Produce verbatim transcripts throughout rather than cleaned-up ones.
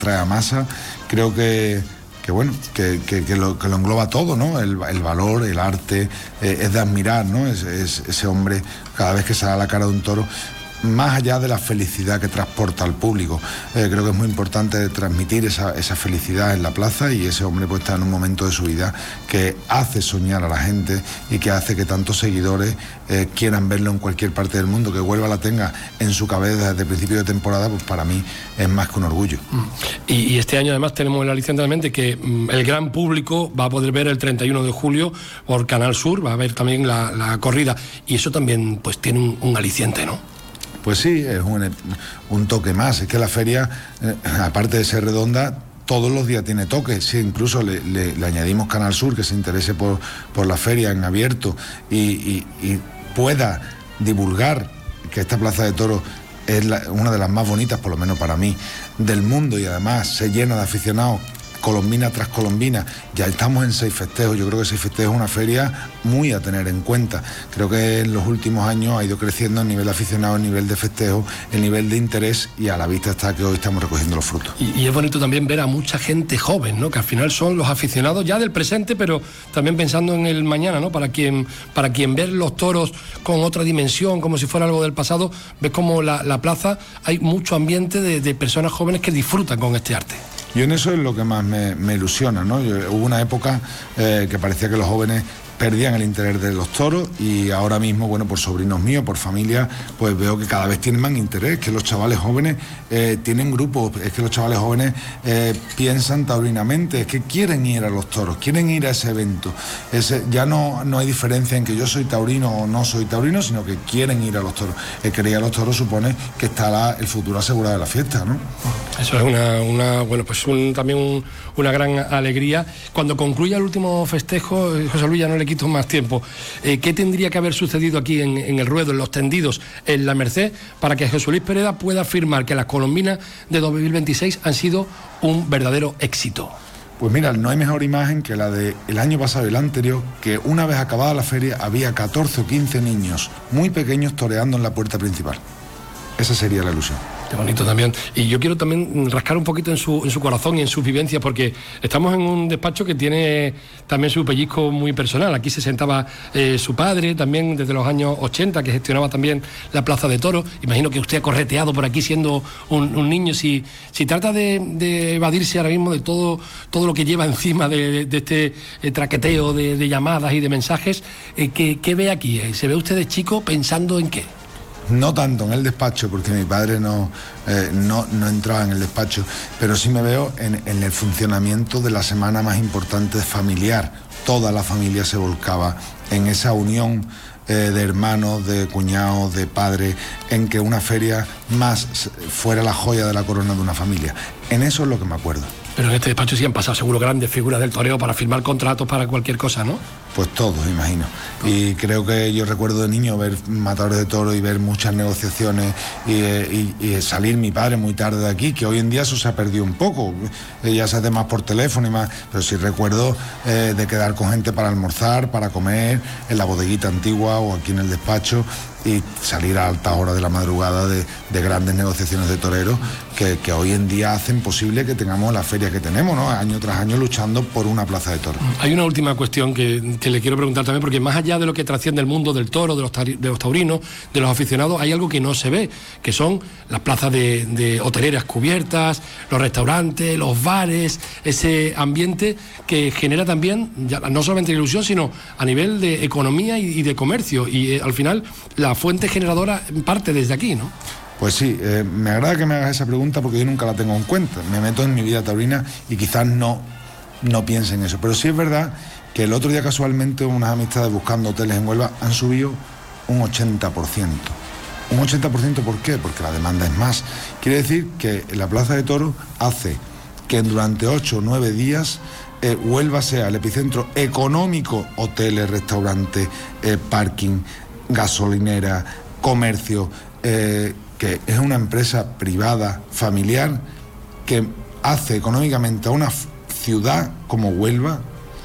trae a masa, creo que que bueno, que, que, que, lo, que lo engloba todo, ¿no? El, el valor, el arte, eh, es de admirar, ¿no? Es, es, ese hombre, cada vez que sale a la cara de un toro, más allá de la felicidad que transporta al público, eh, creo que es muy importante transmitir esa, esa felicidad en la plaza, y ese hombre pues está en un momento de su vida que hace soñar a la gente y que hace que tantos seguidores eh, quieran verlo en cualquier parte del mundo. Que Huelva la tenga en su cabeza desde el principio de temporada, pues para mí es más que un orgullo. Y, y este año además tenemos el aliciente también de que mm, el gran público va a poder ver el treinta y uno de julio por Canal Sur, va a ver también la, la corrida, y eso también pues tiene un, un aliciente, ¿no? Pues sí, es un, un toque más. Es que la feria, eh, aparte de ser redonda, todos los días tiene toques. Sí, incluso le, le, le añadimos Canal Sur, que se interese por, por la feria en abierto y, y, y pueda divulgar que esta plaza de toros es la, una de las más bonitas, por lo menos para mí, del mundo, y además se llena de aficionados colombina tras colombina. Ya estamos en seis festejos. Yo creo que seis festejos es una feria muy a tener en cuenta. Creo que en los últimos años ha ido creciendo el nivel de aficionados, el nivel de festejos, el nivel de interés, y a la vista está que hoy estamos recogiendo los frutos. Y, y es bonito también ver a mucha gente joven, ¿no? Que al final son los aficionados ya del presente, pero también pensando en el mañana, ¿no? Para quien, para quien ver los toros con otra dimensión, como si fuera algo del pasado, ves como la, la plaza hay mucho ambiente de, de personas jóvenes que disfrutan con este arte. Yo en eso es lo que más me, me ilusiona, ¿no? Yo, hubo una época eh, que parecía que los jóvenes perdían el interés de los toros, y ahora mismo, bueno, por sobrinos míos, por familia, pues veo que cada vez tienen más interés, que los chavales jóvenes eh, tienen grupos, es que los chavales jóvenes eh, piensan taurinamente, es que quieren ir a los toros, quieren ir a ese evento. Ese, ya no, no hay diferencia en que yo soy taurino o no soy taurino, sino que quieren ir a los toros. El querer ir a los toros supone que está la, el futuro asegurado de la fiesta, ¿no? Eso es una, una bueno, pues un, también un, una gran alegría. Cuando concluya el último festejo, José Luis, ya no le quito más tiempo, eh, ¿qué tendría que haber sucedido aquí en, en el ruedo, en los tendidos, en la Merced, para que José Luis Pereda pueda afirmar que las colombinas de dos mil veintiséis han sido un verdadero éxito? Pues mira, no hay mejor imagen que la del año pasado y el anterior, que una vez acabada la feria había catorce o quince niños muy pequeños toreando en la puerta principal. Esa sería la ilusión. Qué bonito también. Y yo quiero también rascar un poquito en su, en su corazón y en sus vivencias, porque estamos en un despacho que tiene también su pellizco muy personal. Aquí se sentaba eh, su padre también desde los años ochenta, que gestionaba también la Plaza de Toros. Imagino que usted ha correteado por aquí siendo un, un niño. Si, si trata de, de evadirse ahora mismo de todo, todo lo que lleva encima de, de este eh, traqueteo de, de llamadas y de mensajes, eh, ¿qué, qué ve aquí? ¿Se ve usted de chico pensando en qué? No tanto en el despacho, porque mi padre no, eh, no, no entraba en el despacho, pero sí me veo en, en el funcionamiento de la semana más importante familiar. Toda la familia se volcaba en esa unión eh, de hermanos, de cuñados, de padres, en que una feria más fuera la joya de la corona de una familia. En eso es lo que me acuerdo. Pero en este despacho sí han pasado seguro grandes figuras del toreo para firmar contratos para cualquier cosa, ¿no? Pues todos, imagino. Y creo que yo recuerdo de niño ver matadores de toros y ver muchas negociaciones y, y, y salir mi padre muy tarde de aquí, que hoy en día eso se ha perdido un poco. Ya se hace más por teléfono y más, pero sí recuerdo eh, de quedar con gente para almorzar, para comer, en la bodeguita antigua o aquí en el despacho, y salir a altas horas de la madrugada de, de grandes negociaciones de toreros que, que hoy en día hacen posible que tengamos la feria que tenemos, ¿no? Año tras año luchando por una plaza de toros. Hay una última cuestión que, que le quiero preguntar también, porque más allá de lo que trasciende el mundo del toro, de los, de los taurinos, de los aficionados, hay algo que no se ve, que son las plazas de, de hoteleras cubiertas, los restaurantes, los bares, ese ambiente que genera también, ya, no solamente ilusión, sino a nivel de economía y, y de comercio, y eh, al final la fuente generadora parte desde aquí, ¿no? Pues sí, eh, me agrada que me hagas esa pregunta porque yo nunca la tengo en cuenta. Me meto en mi vida taurina y quizás no, no piense en eso. Pero sí es verdad que el otro día casualmente unas amistades buscando hoteles en Huelva han subido un ochenta por ciento. ¿Un ochenta por ciento por qué? Porque la demanda es más. Quiere decir que la Plaza de Toros hace que durante ocho o nueve días eh, Huelva sea el epicentro económico, hoteles, restaurantes, eh, parking, gasolinera, comercio, eh, que es una empresa privada, familiar, que hace económicamente a una ciudad como Huelva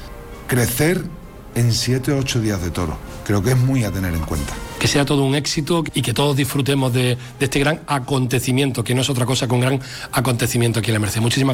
crecer en siete o ocho días de toro. Creo que es muy a tener en cuenta. Que sea todo un éxito y que todos disfrutemos de, de este gran acontecimiento, que no es otra cosa que un gran acontecimiento aquí en la Merced. Muchísimas gracias.